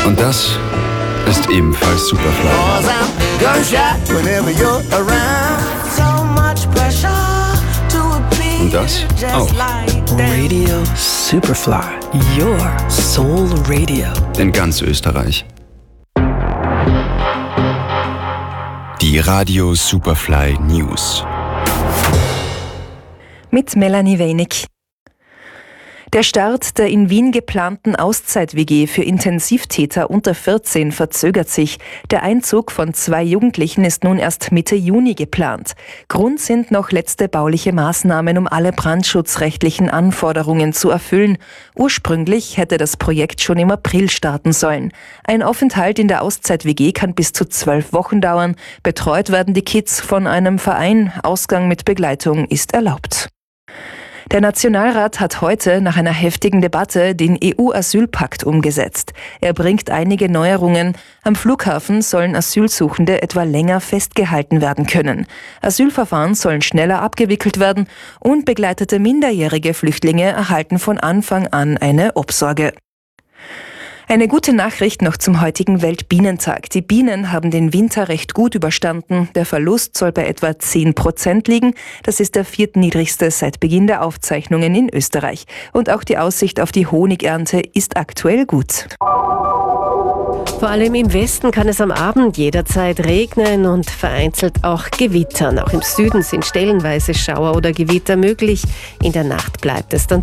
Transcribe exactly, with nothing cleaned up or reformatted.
Und das ist ebenfalls Superfly. Und das auch. Radio Superfly, your soul radio. In ganz Österreich. Die Radio Superfly News. Mit Melanie Weinig. Der Start der in Wien geplanten Auszeit-W G für Intensivtäter unter vierzehn verzögert sich. Der Einzug von zwei Jugendlichen ist nun erst Mitte Juni geplant. Grund sind noch letzte bauliche Maßnahmen, um alle brandschutzrechtlichen Anforderungen zu erfüllen. Ursprünglich hätte das Projekt schon im April starten sollen. Ein Aufenthalt in der Auszeit-W G kann bis zu zwölf Wochen dauern. Betreut werden die Kids von einem Verein. Ausgang mit Begleitung ist erlaubt. Der Nationalrat hat heute nach einer heftigen Debatte den E U-Asylpakt umgesetzt. Er bringt einige Neuerungen. Am Flughafen sollen Asylsuchende etwa länger festgehalten werden können. Asylverfahren sollen schneller abgewickelt werden und begleitete minderjährige Flüchtlinge erhalten von Anfang an eine Obsorge. Eine gute Nachricht noch zum heutigen Weltbienentag. Die Bienen haben den Winter recht gut überstanden. Der Verlust soll bei etwa zehn Prozent liegen. Das ist der viertniedrigste seit Beginn der Aufzeichnungen in Österreich. Und auch die Aussicht auf die Honigernte ist aktuell gut. Vor allem im Westen kann es am Abend jederzeit regnen und vereinzelt auch gewittern. Auch im Süden sind stellenweise Schauer oder Gewitter möglich. In der Nacht bleibt es dann